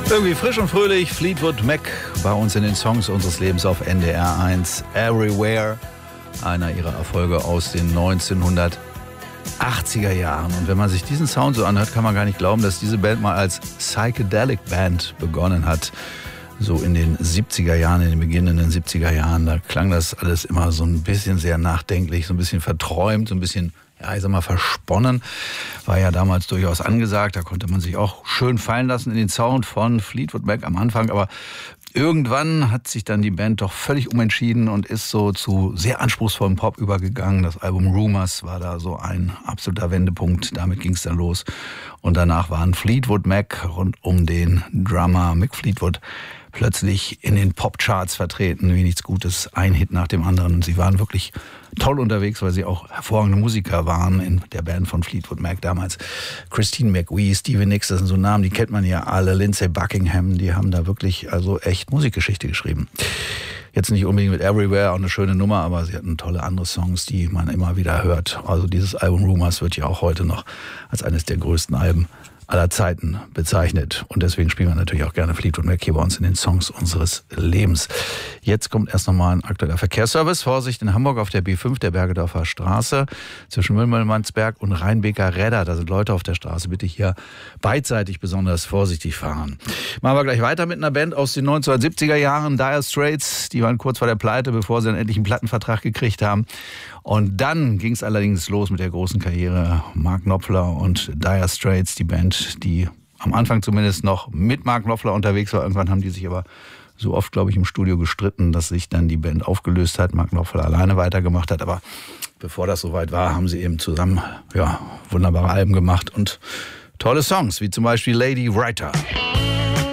Irgendwie frisch und fröhlich, Fleetwood Mac bei uns in den Songs unseres Lebens auf NDR 1. Everywhere, einer ihrer Erfolge aus den 1980er Jahren. Und wenn man sich diesen Sound so anhört, kann man gar nicht glauben, dass diese Band mal als Psychedelic Band begonnen hat. So in den 70er Jahren, in den beginnenden 70er Jahren, da klang das alles immer so ein bisschen sehr nachdenklich, so ein bisschen verträumt, so ein bisschen, ja, ich sag mal, versponnen. War ja damals durchaus angesagt, da konnte man sich auch schön fallen lassen in den Sound von Fleetwood Mac am Anfang, aber irgendwann hat sich dann die Band doch völlig umentschieden und ist so zu sehr anspruchsvollem Pop übergegangen. Das Album Rumours war da so ein absoluter Wendepunkt. Damit ging es dann los. Und danach waren Fleetwood Mac rund um den Drummer Mick Fleetwood plötzlich in den Popcharts vertreten, wie nichts Gutes, ein Hit nach dem anderen. Und sie waren wirklich toll unterwegs, weil sie auch hervorragende Musiker waren in der Band von Fleetwood Mac damals. Christine McVie, Stevie Nicks, das sind so Namen, die kennt man ja alle. Lindsey Buckingham, die haben da wirklich also echt Musikgeschichte geschrieben. Jetzt nicht unbedingt mit Everywhere, auch eine schöne Nummer, aber sie hatten tolle andere Songs, die man immer wieder hört. Also dieses Album Rumours wird ja auch heute noch als eines der größten Alben aller Zeiten bezeichnet. Und deswegen spielen wir natürlich auch gerne Fleetwood Mac hier bei uns in den Songs unseres Lebens. Jetzt kommt erst nochmal ein aktueller Verkehrsservice. Vorsicht in Hamburg auf der B5 der Bergedorfer Straße zwischen Müllmannsberg und Rheinbeker Räder. Da sind Leute auf der Straße. Bitte hier beidseitig besonders vorsichtig fahren. Machen wir gleich weiter mit einer Band aus den 1970er Jahren. Dire Straits, die waren kurz vor der Pleite, bevor sie dann endlich einen Plattenvertrag gekriegt haben. Und dann ging es allerdings los mit der großen Karriere. Mark Knopfler und Dire Straits, die Band, die am Anfang zumindest noch mit Mark Knopfler unterwegs war. Irgendwann haben die sich aber so oft, glaube ich, im Studio gestritten, dass sich dann die Band aufgelöst hat. Mark Knopfler alleine weitergemacht hat. Aber bevor das soweit war, haben sie eben zusammen wunderbare Alben gemacht und tolle Songs, wie zum Beispiel Lady Writer.